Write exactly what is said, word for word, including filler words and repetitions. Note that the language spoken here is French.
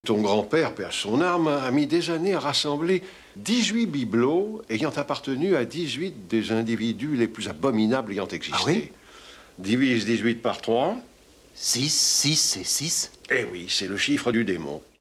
Ton grand-père, paix à son âme, a mis des années à rassembler dix-huit bibelots ayant appartenu à dix-huit des individus les plus abominables ayant existé. Ah oui? Divise dix-huit par trois. six, six et six. Eh oui, c'est le chiffre du démon.